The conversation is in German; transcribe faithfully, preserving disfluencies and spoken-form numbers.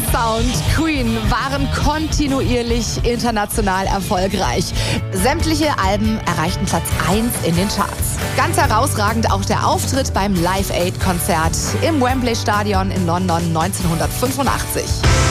Sound Queen waren kontinuierlich international erfolgreich. Sämtliche Alben erreichten Platz eins in den Charts. Ganz herausragend auch der Auftritt beim Live Aid Konzert im Wembley Stadion in London neunzehnhundertfünfundachtzig.